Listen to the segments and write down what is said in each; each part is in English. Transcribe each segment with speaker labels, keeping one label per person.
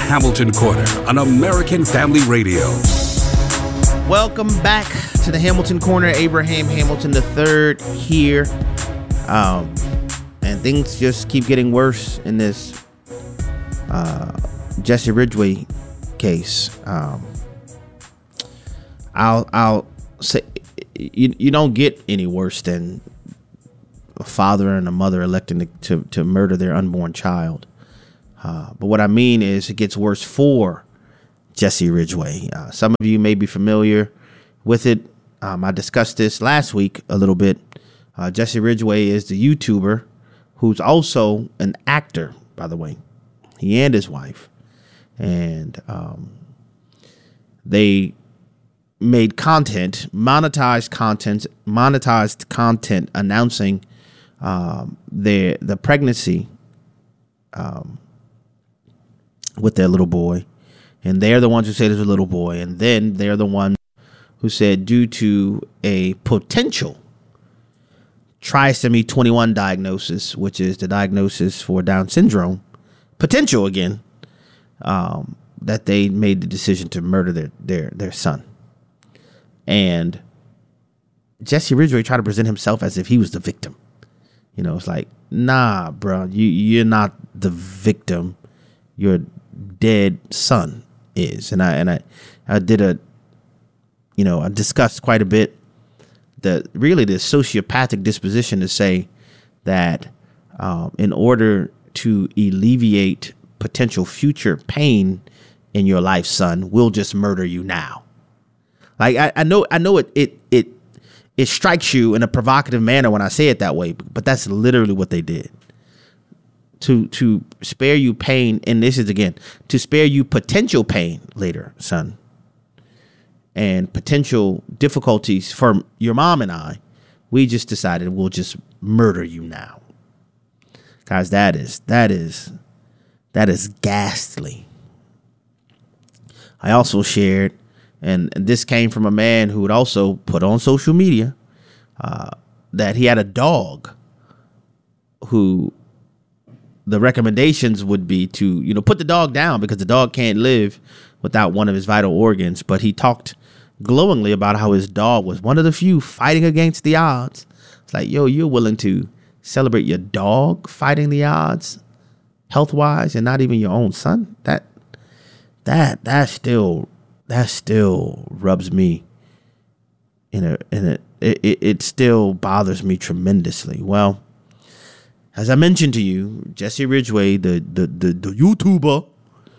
Speaker 1: Hamilton Corner on American Family Radio.
Speaker 2: Welcome back to the Hamilton Corner. Abraham Hamilton III here. And things just keep getting worse in this Jesse Ridgway case. I'll say you don't get any worse than a father and a mother electing to murder their unborn child. But what I mean is it gets worse for Jesse Ridgway. Some of you may be familiar with it. I discussed this last week a little bit. Jesse Ridgway is the YouTuber who's also an actor, by the way. He and his wife. And they made monetized content announcing the pregnancy with their little boy. And they're the ones who say there's a little boy. And then they're the ones who said due to a potential trisomy 21 diagnosis, which is the diagnosis for Down syndrome, potential again, that they made the decision to murder their son. And Jesse Ridgway tried to present himself as if he was the victim. You know, it's like, nah, bro, you're not the victim. Your dead son is. And I did I discussed quite a bit the sociopathic disposition to say that in order to alleviate potential future pain in your life, son, we'll just murder you now. Like I know it strikes you in a provocative manner when I say it that way, but that's literally what they did. To spare you pain, and this is again to spare you potential pain later, son, and potential difficulties for your mom and I, we just decided we'll just murder you now. Guys, that is ghastly. I also shared, and this came from a man who would also put on social media that he had a dog who the recommendations would be to, put the dog down because the dog can't live without one of his vital organs. But he talked glowingly about how his dog was one of the few fighting against the odds. It's like, yo, you're willing to celebrate your dog fighting the odds health wise and not even your own son? That still rubs me it still bothers me tremendously. Well, as I mentioned to you, Jesse Ridgway, the YouTuber,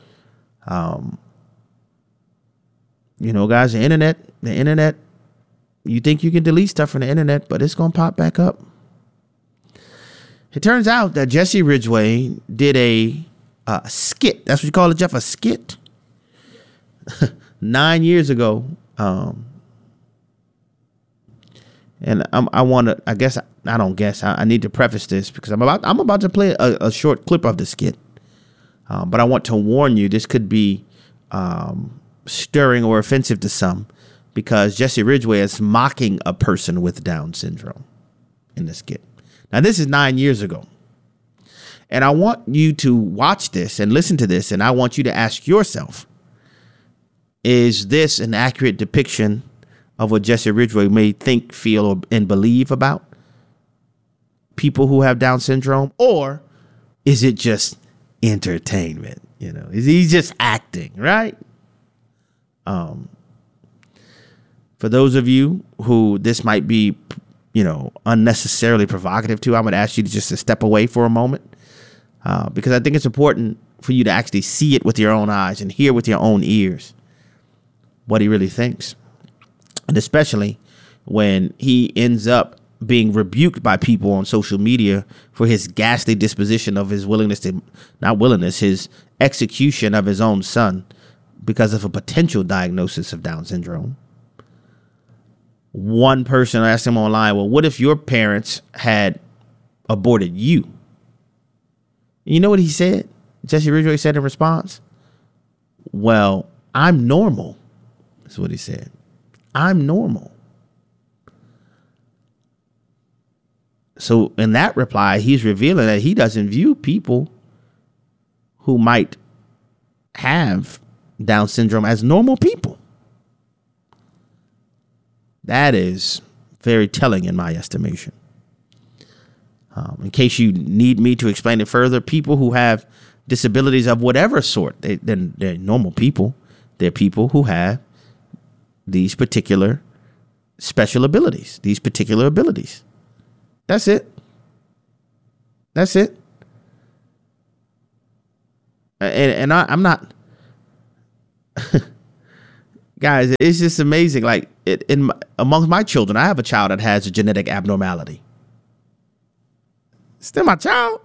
Speaker 2: guys, the internet, you think you can delete stuff from the internet, but it's going to pop back up. It turns out that Jesse Ridgway did a skit. That's what you call it, Jeff, a skit? 9 years ago. And I need to preface this because I'm about to play a short clip of the skit. But I want to warn you, this could be stirring or offensive to some because Jesse Ridgway is mocking a person with Down syndrome in the skit. Now, this is 9 years ago. And I want you to watch this and listen to this. And I want you to ask yourself, is this an accurate depiction of what Jesse Ridgway may think, feel, and believe about people who have Down syndrome? Or is it just entertainment? Is he just acting, right? For those of you who this might be, unnecessarily provocative to, I'm going to ask you to just step away for a moment because I think it's important for you to actually see it with your own eyes and hear with your own ears what he really thinks. And especially when he ends up being rebuked by people on social media for his ghastly disposition of his his execution of his own son because of a potential diagnosis of Down syndrome. One person asked him online, well, what if your parents had aborted you? And you know what he said? Jesse Ridgway said in response, well, I'm normal. That's what he said. I'm normal. So in that reply, he's revealing that he doesn't view people who might have Down syndrome as normal people. That is very telling in my estimation. In case you need me to explain it further, people who have disabilities of whatever sort, they're normal people. They're people who have these particular special abilities, these particular abilities. That's it. That's it. And I'm not, guys, it's just amazing. Like amongst my children, I have a child that has a genetic abnormality. Still my child.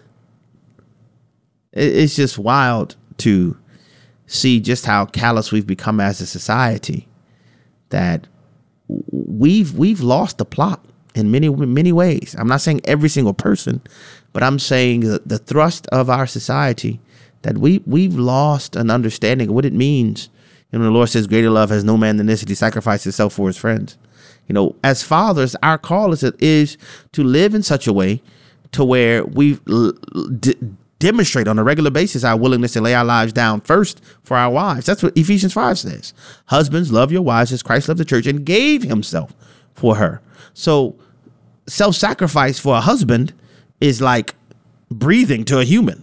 Speaker 2: It's just wild to see just how callous we've become as a society, that we've lost the plot in many ways. I'm not saying every single person, but I'm saying the thrust of our society, that we've lost an understanding of what it means. You know, the Lord says, greater love has no man than this, that he sacrificed himself for his friends. You know, as fathers, our call is to live in such a way to where we demonstrate on a regular basis our willingness to lay our lives down first for our wives. That's what Ephesians 5 says. Husbands, love your wives as Christ loved the church and gave himself for her. So self-sacrifice for a husband is like breathing to a human.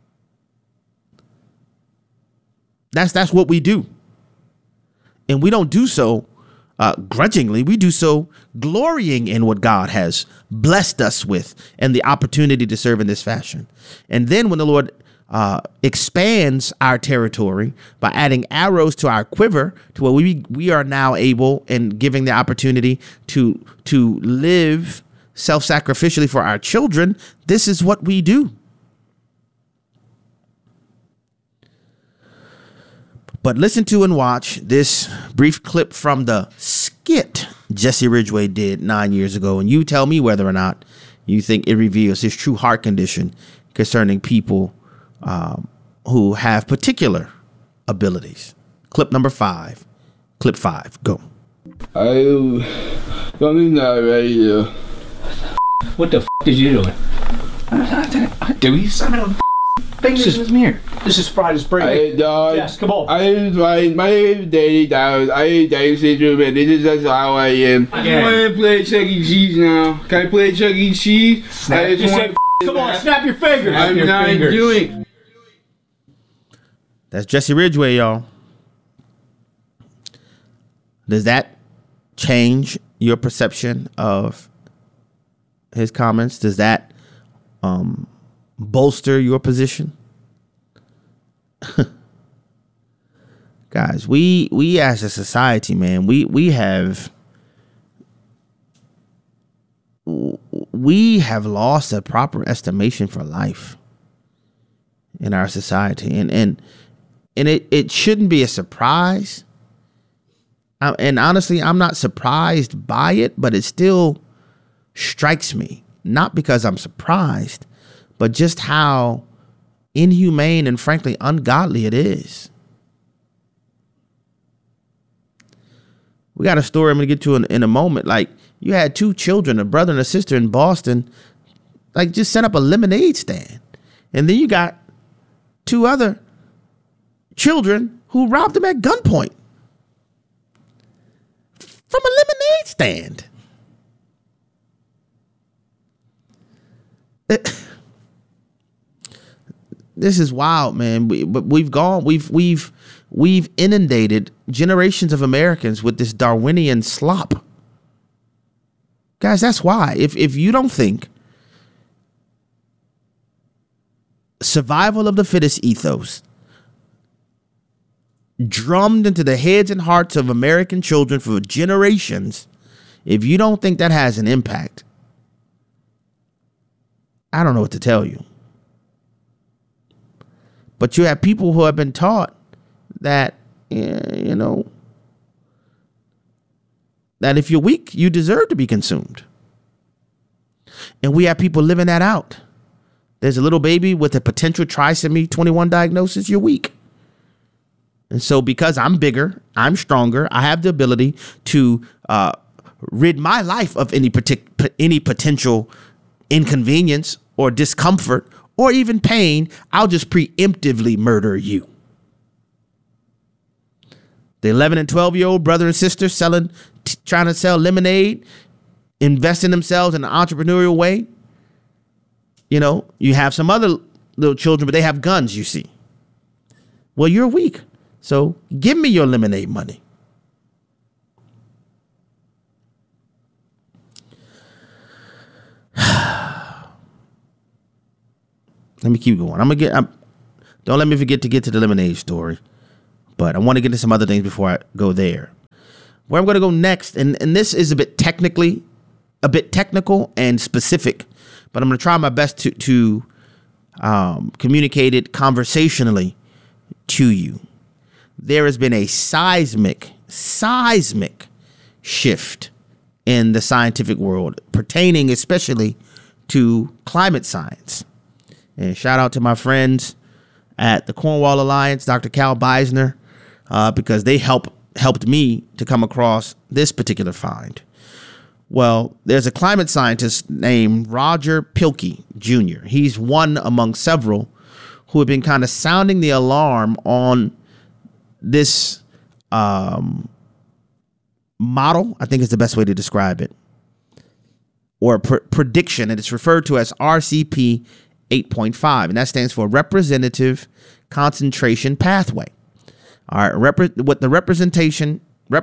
Speaker 2: That's what we do. And we don't do so grudgingly. We do so glorying in what God has blessed us with and the opportunity to serve in this fashion. And then when the Lord expands our territory by adding arrows to our quiver, to where we are now able and giving the opportunity to live self-sacrificially for our children, this is what we do. But listen to and watch this brief clip from the skit Jesse Ridgway did 9 years ago, and you tell me whether or not you think it reveals his true heart condition concerning people who have particular abilities. Clip number 5. Clip 5. Go.
Speaker 3: I don't need that radio.
Speaker 4: What the f*** is you doing? Do we summon fingers in his mirror? This is Friday Spring.
Speaker 3: Yes,
Speaker 4: come on.
Speaker 3: My name is Danny Dowd. I am Down syndrome, and this is just how I am. I want to play Chuck E. Cheese now. Can I play Chuck E. Cheese?
Speaker 4: Come on, snap your fingers.
Speaker 3: I'm not doing.
Speaker 2: That's Jesse Ridgway, y'all. Does that change your perception of his comments? Does that bolster your position? Guys, we as a society, man, we have lost a proper estimation for life in our society, and it shouldn't be a surprise. And honestly, I'm not surprised by it, but it still strikes me, not because I'm surprised, but just how inhumane and frankly ungodly it is. We got a story I'm gonna get to in a moment. Like, you had 2 children, a brother and a sister in Boston, like just set up a lemonade stand. And then you got 2 other children who robbed them at gunpoint from a lemonade stand. This is wild, man. We've inundated generations of Americans with this Darwinian slop. Guys, that's why. If you don't think survival of the fittest ethos drummed into the heads and hearts of American children for generations, if you don't think that has an impact, I don't know what to tell you. But you have people who have been taught that, you know, that if you're weak, you deserve to be consumed. And we have people living that out. There's a little baby with a potential trisomy 21 diagnosis, you're weak. And so because I'm bigger, I'm stronger, I have the ability to rid my life of any potential inconvenience or discomfort or even pain, I'll just preemptively murder you. The 11 and 12-year-old brother and sister trying to sell lemonade, investing themselves in an entrepreneurial way. You know, you have some other little children, but they have guns, you see. Well, you're weak. So give me your lemonade money. Let me keep going. Don't let me forget to get to the lemonade story. But I want to get to some other things before I go there. Where I'm going to go next, and this is a bit technical and specific, but I'm going to try my best to communicate it conversationally to you. There has been a seismic shift in the scientific world, pertaining especially to climate science. And shout out to my friends at the Cornwall Alliance, Dr. Cal Beisner, because they helped me to come across this particular find. Well, there's a climate scientist named Roger Pielke Jr. He's one among several who have been kind of sounding the alarm on this model, I think is the best way to describe it, or prediction, and it's referred to as RCP 8.5, and that stands for Representative Concentration Pathway. All right, what the representative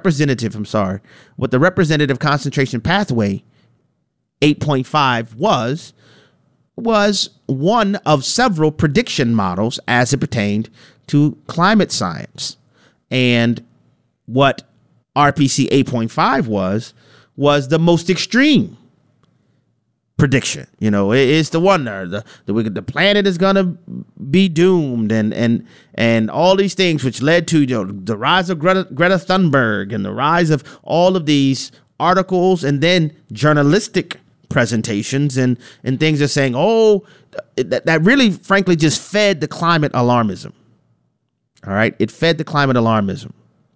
Speaker 2: concentration pathway 8.5 was one of several prediction models as it pertained to climate science. And what RPC 8.5 was the most extreme prediction. You know, it's the one there, the planet is gonna be doomed, and all these things, which led to, you know, the rise of Greta Thunberg and the rise of all of these articles and then journalistic presentations and things are saying, that really frankly just fed the climate alarmism. All right, it fed the climate alarmism,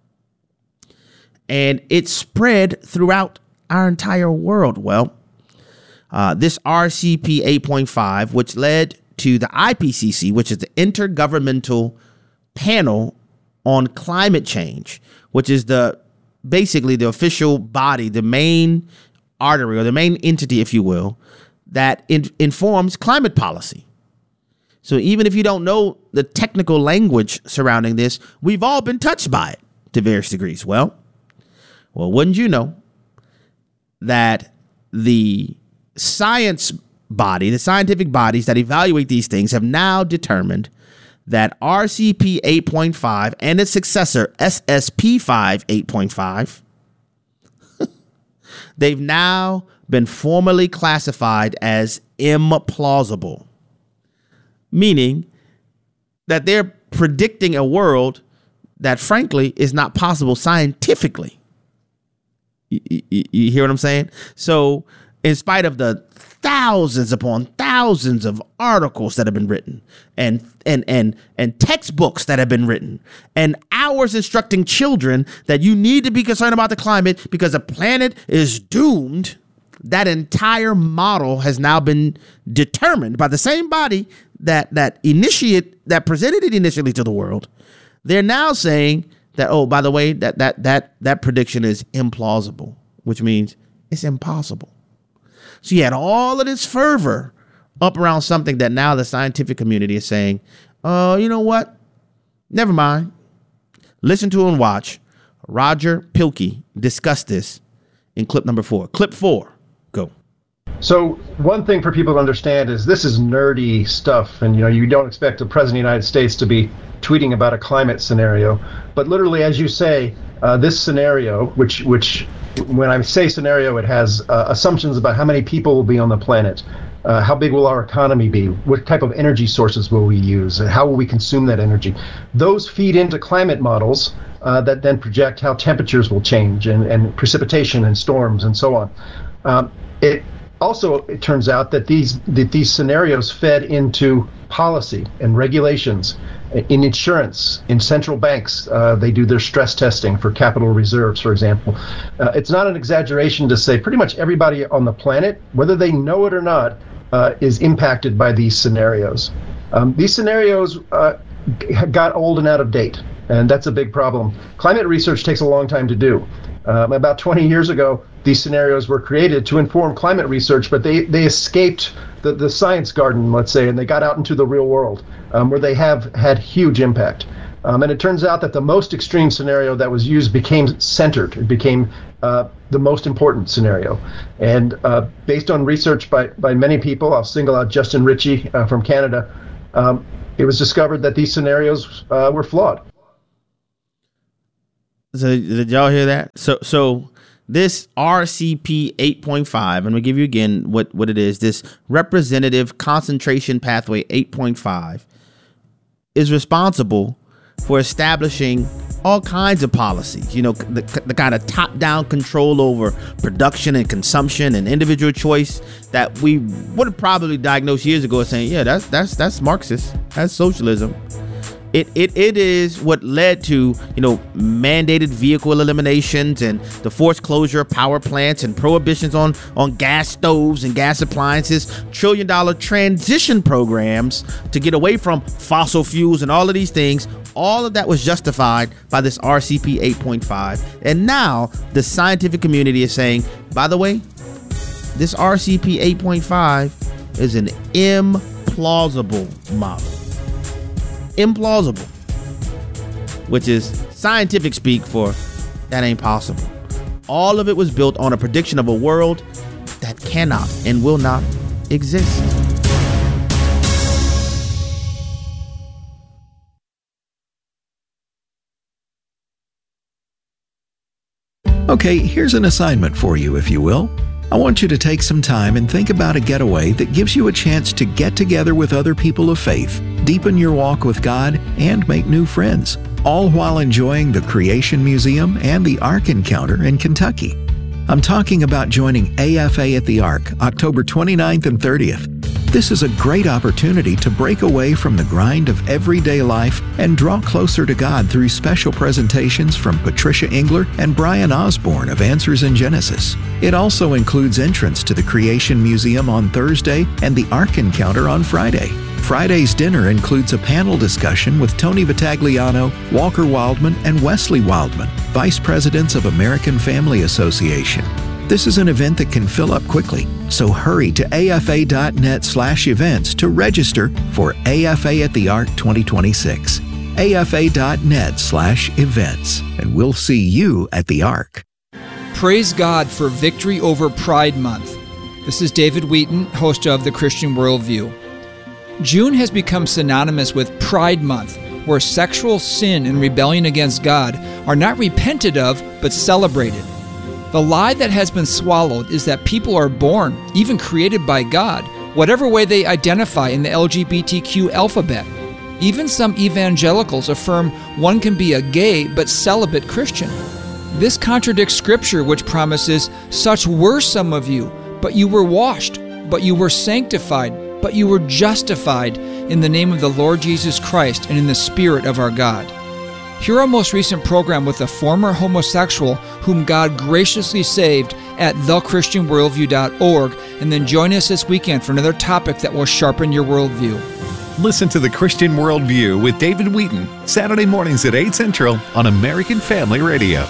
Speaker 2: and it spread throughout our entire world. Well, this RCP 8.5, which led to the IPCC, which is the Intergovernmental Panel on Climate Change, which is basically the official body, the main artery or the main entity, if you will, that informs climate policy. So even if you don't know the technical language surrounding this, we've all been touched by it to various degrees. Well, wouldn't you know that the science body, the scientific bodies that evaluate these things have now determined that RCP 8.5 and its successor SSP 8.5, they've now been formally classified as implausible, meaning that they're predicting a world that frankly is not possible scientifically. You hear what I'm saying? So in spite of the thousands upon thousands of articles that have been written and textbooks that have been written and hours instructing children that you need to be concerned about the climate because the planet is doomed, that entire model has now been determined by the same body that presented it initially to the world. They're now saying that, oh, by the way, that prediction is implausible, which means it's impossible. So you had all of this fervor up around something that now the scientific community is saying, oh, you know what? Never mind. Listen to and watch Roger Pielke discuss this in clip number 4. Clip 4. Go.
Speaker 5: So one thing for people to understand is this is nerdy stuff, and you don't expect the President of the United States to be tweeting about a climate scenario. But literally, as you say, this scenario, which when I say scenario, it has assumptions about how many people will be on the planet, how big will our economy be, what type of energy sources will we use, and how will we consume that energy. Those feed into climate models that then project how temperatures will change and precipitation and storms and so on. It turns out that these scenarios fed into policy and regulations. In insurance, in central banks, they do their stress testing for capital reserves, for example. It's not an exaggeration to say pretty much everybody on the planet, whether they know it or not, is impacted by these scenarios. These scenarios got old and out of date. and that's a big problem. Climate research takes a long time to do. About 20 years ago, these scenarios were created to inform climate research, but they escaped the science garden, let's say, and they got out into the real world, where they have had huge impact. And it turns out that the most extreme scenario that was used became centered. It became the most important scenario. And based on research by many people, I'll single out Justin Ritchie from Canada, it was discovered that these scenarios were flawed.
Speaker 2: So did y'all hear that? So this RCP 8.5, I'm going to give you again what it is. This Representative Concentration Pathway 8.5 is responsible for establishing all kinds of policies, you know, the kind of top-down control over production and consumption and individual choice that we would have probably diagnosed years ago as saying, yeah, that's Marxist, that's socialism. It is what led to, you know, mandated vehicle eliminations and the forced closure of power plants and prohibitions on gas stoves and gas appliances, $1 trillion transition programs to get away from fossil fuels and all of these things. All of that was justified by this RCP 8.5. And now the scientific community is saying, by the way, this RCP 8.5 is an implausible model. Implausible, which is scientific speak for that ain't possible. All of it was built on a prediction of a world that cannot and will not exist.
Speaker 6: Okay, here's an assignment for you, if you will. I want you to take some time and think about a getaway that gives you a chance to get together with other people of faith, deepen your walk with God, and make new friends, all while enjoying the Creation Museum and the Ark Encounter in Kentucky. I'm talking about joining AFA at the Ark, October 29th and 30th. This is a great opportunity to break away from the grind of everyday life and draw closer to God through special presentations from Patricia Engler and Brian Osborne of Answers in Genesis. It also includes entrance to the Creation Museum on Thursday and the Ark Encounter on Friday. Friday's dinner includes a panel discussion with Tony Vitagliano, Walker Wildman, and Wesley Wildman, Vice Presidents of American Family Association. This is an event that can fill up quickly, so hurry to afa.net/events to register for AFA at the Ark 2026. afa.net/events, and we'll see you at the Ark.
Speaker 7: Praise God for victory over Pride Month. This is David Wheaton, host of The Christian Worldview. June has become synonymous with Pride Month, where sexual sin and rebellion against God are not repented of, but celebrated. The lie that has been swallowed is that people are born, even created by God, whatever way they identify in the LGBTQ alphabet. Even some evangelicals affirm one can be a gay but celibate Christian. This contradicts Scripture, which promises, "Such were some of you, but you were washed, but you were sanctified, but you were justified in the name of the Lord Jesus Christ and in the Spirit of our God." Hear our most recent program with a former homosexual whom God graciously saved at thechristianworldview.org, and then join us this weekend for another topic that will sharpen your worldview.
Speaker 8: Listen to The Christian Worldview with David Wheaton, Saturday mornings at 8 Central on American Family Radio.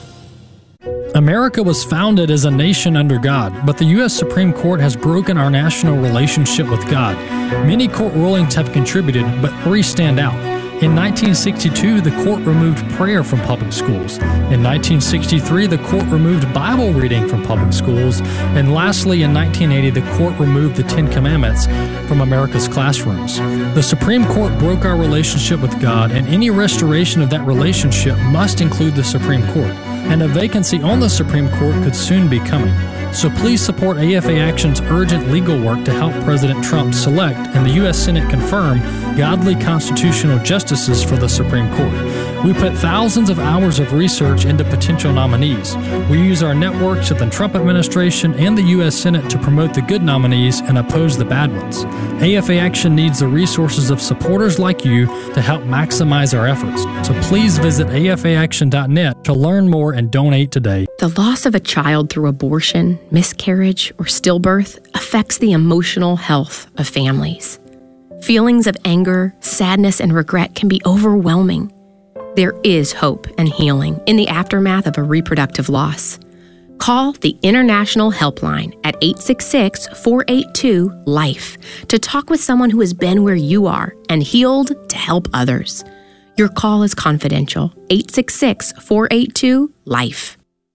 Speaker 9: America was founded as a nation under God, but the U.S. Supreme Court has broken our national relationship with God. Many court rulings have contributed, but 3 stand out. In 1962, the court removed prayer from public schools. In 1963, the court removed Bible reading from public schools. And lastly, in 1980, the court removed the Ten Commandments from America's classrooms. The Supreme Court broke our relationship with God, and any restoration of that relationship must include the Supreme Court. And a vacancy on the Supreme Court could soon be coming. So please support AFA Action's urgent legal work to help President Trump select and the U.S. Senate confirm godly constitutional justices for the Supreme Court. We put thousands of hours of research into potential nominees. We use our networks at the Trump administration and the U.S. Senate to promote the good nominees and oppose the bad ones. AFA Action needs the resources of supporters like you to help maximize our efforts. So please visit afaaction.net to learn more and donate today.
Speaker 10: The loss of a child through abortion, miscarriage, or stillbirth affects the emotional health of families. Feelings of anger, sadness, and regret can be overwhelming. There is hope and healing in the aftermath of a reproductive loss. Call the International Helpline at 866-482-LIFE to talk with someone who has been where you are and healed to help others. Your call is confidential. 866-482-LIFE.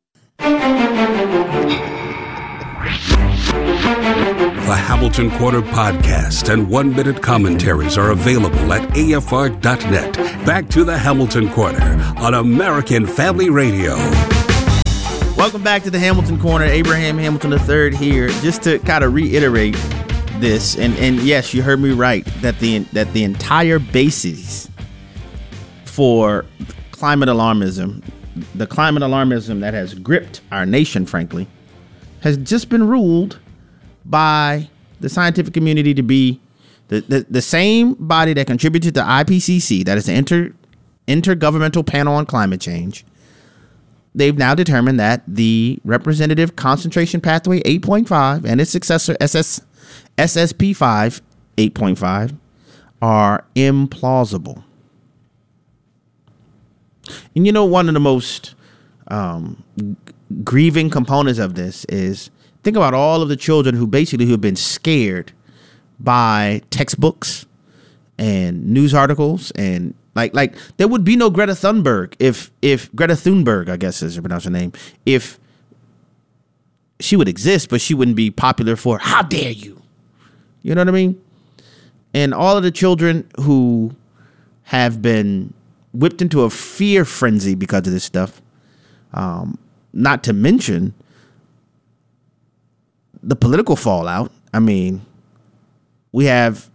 Speaker 1: The Hamilton Corner podcast and 1-minute commentaries are available at afr.net. Back to the Hamilton Corner on American Family Radio.
Speaker 2: Welcome back to the Hamilton Corner. Abraham Hamilton III here. Just to kind of reiterate this, and yes, you heard me right, that the entire basis for climate alarmism, the climate alarmism that has gripped our nation, frankly, has just been ruled by the scientific community to be the same body that contributed to IPCC, that is the Intergovernmental Panel on Climate Change. They've now determined that the Representative Concentration Pathway 8.5 and its successor SSP5 8.5 are implausible. And you know, one of the most grieving components of this is, think about all of the children who have been scared by textbooks and news articles, and like there would be no Greta Thunberg if Greta Thunberg, I guess is pronounce her name, if she would exist, but she wouldn't be popular for how dare you. You know what I mean? And all of the children who have been whipped into a fear frenzy because of this stuff, not to mention the political fallout. I mean, we have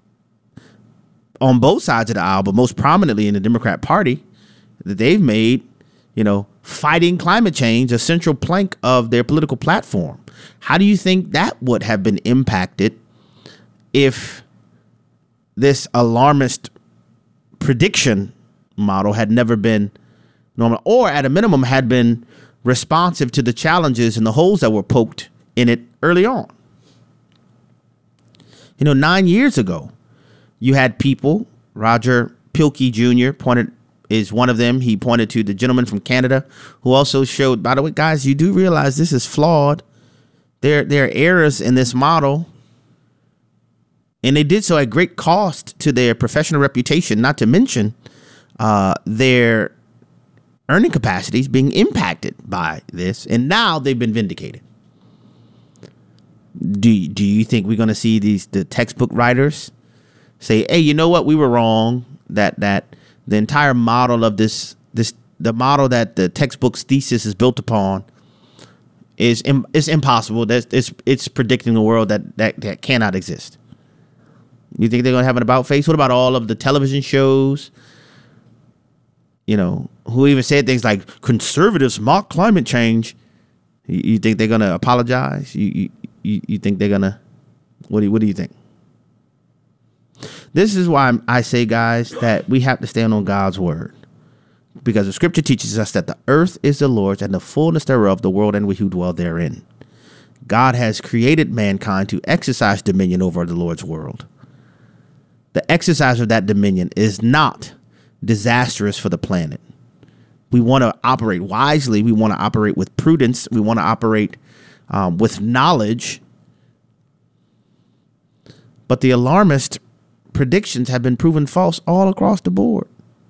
Speaker 2: on both sides of the aisle, but most prominently in the Democrat Party, that they've made, fighting climate change a central plank of their political platform. How do you think that would have been impacted if this alarmist prediction model had never been normal, or at a minimum had been responsive to the challenges and the holes that were poked in it early on? 9 years ago, you had people, Roger Pielke Jr. is one of them. He pointed to the gentleman from Canada who also showed, by the way, guys, you do realize this is flawed. There are errors in this model. And they did so at great cost to their professional reputation, not to mention their earning capacities being impacted by this. And now they've been vindicated. Do you think we're going to see the textbook writers say, hey, you know what, we were wrong, that the entire model of the model that the textbook's thesis is built upon is impossible. It's predicting a world that cannot exist. You think they're going to have an about face? What about all of the television shows, who even said things like conservatives mock climate change? You think they're going to apologize? You think they're going to, what do you think? This is why I say, guys, that we have to stand on God's word, because the scripture teaches us that the earth is the Lord's and the fullness thereof, the world and we who dwell therein. God has created mankind to exercise dominion over the Lord's world. The exercise of that dominion is not disastrous for the planet. We want to operate wisely. We want to operate with prudence. We want to operate with knowledge. But the alarmist predictions have been proven false all across the board.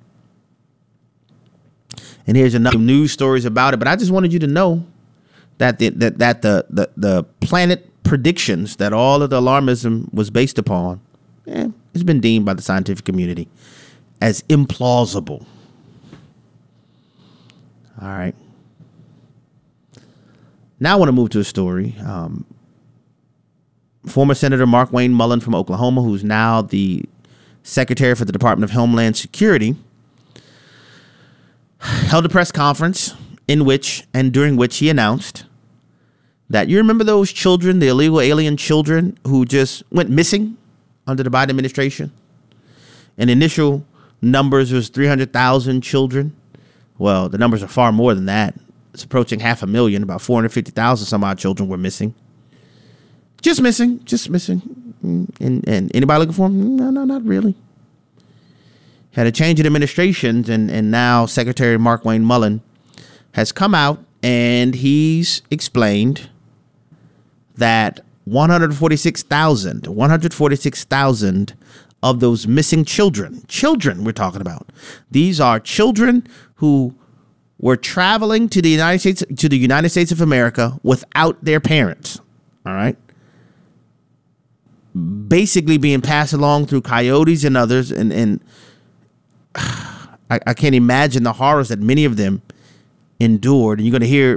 Speaker 2: And here's another news stories about it. But I just wanted you to know that the planet predictions that all of the alarmism was based upon, it's been deemed by the scientific community as implausible. All right. Now I want to move to a story. Former Senator Markwayne Mullin from Oklahoma, who's now the Secretary for the Department of Homeland Security, held a press conference during which he announced that, you remember those children, the illegal alien children who just went missing under the Biden administration? And initial numbers was 300,000 children. Well, the numbers are far more than that. It's approaching 500,000. About 450,000 some odd children were missing. Just missing. And anybody looking for them? No, not really. had a change in administrations, and now Secretary Mark Wayne Mullen has come out and he's explained that 146,000 of those missing children we're talking about. These are children who were traveling to the United States of America without their parents. All right. Basically being passed along through coyotes and others. And I can't imagine the horrors that many of them endured. And you're going to hear